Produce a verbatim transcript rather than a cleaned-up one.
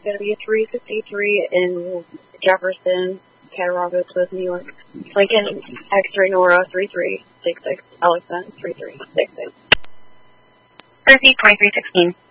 going to be three fifty-three in Jefferson, Cattaraugus, New York. Lincoln, X-ray Nora, three three six six, Alexa, three three six six. Percy, twenty-three sixteen.